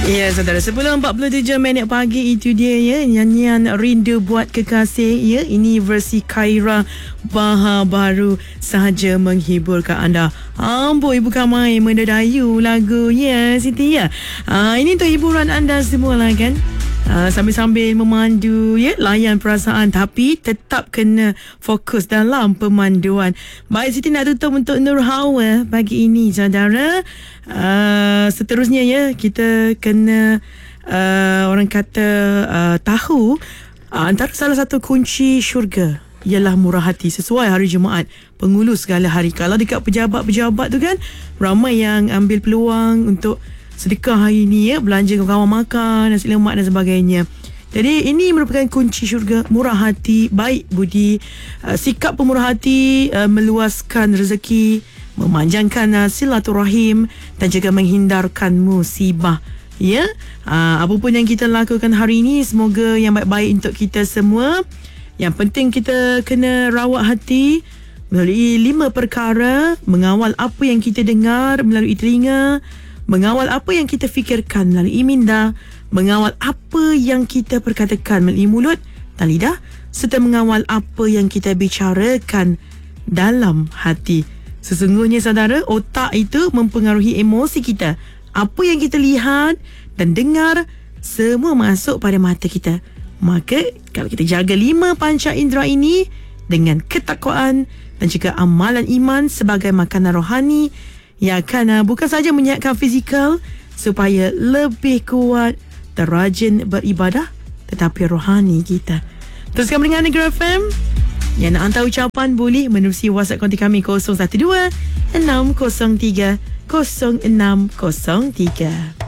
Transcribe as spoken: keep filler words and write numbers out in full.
Ya, saudara, sepuluh empat puluh tujuh minit pagi itu dia ya, nyanyian Rindu Buat Kekasih ya. Ini versi Khaira Bahar baru sahaja menghiburkan anda. Amboi, bukan main mendedayu lagu ya Siti ya. Ha, ini untuk hiburan anda semua lah kan. Uh, sambil-sambil memandu ya, layan perasaan tapi tetap kena fokus dalam pemanduan. Baik, Siti nak tutup untuk Nur Hawa pagi ini saudara. Uh, seterusnya ya, kita kena uh, orang kata uh, tahu uh, antara salah satu kunci syurga ialah murah hati sesuai hari Jumaat, penghulu segala hari. Kalau dekat pejabat-pejabat tu kan, ramai yang ambil peluang untuk sedekah hari ni ya, belanja kawan makan, nasi lemak dan sebagainya. Jadi ini merupakan kunci syurga, murah hati, baik budi, uh, sikap pemurah hati, uh, meluaskan rezeki, memanjangkan uh, silaturahim dan juga menghindarkan musibah. Ya, uh, apa pun yang kita lakukan hari ini, semoga yang baik-baik untuk kita semua. Yang penting kita kena rawat hati melalui lima perkara: mengawal apa yang kita dengar melalui telinga, mengawal apa yang kita fikirkan melalui minda, mengawal apa yang kita perkatakan melalui mulut dan lidah, serta mengawal apa yang kita bicarakan dalam hati. Sesungguhnya saudara, otak itu mempengaruhi emosi kita. Apa yang kita lihat dan dengar semua masuk pada mata kita. Maka kalau kita jaga lima panca indera ini dengan ketakwaan dan juga amalan iman sebagai makanan rohani, yang akan uh, bukan saja menyiapkan fizikal supaya lebih kuat dan rajin beribadah, tetapi rohani kita. Teruskan dengan Negeri F M. Yang nak hantar ucapan boleh menerusi WhatsApp konti kami kosong satu dua enam kosong tiga kosong enam kosong tiga.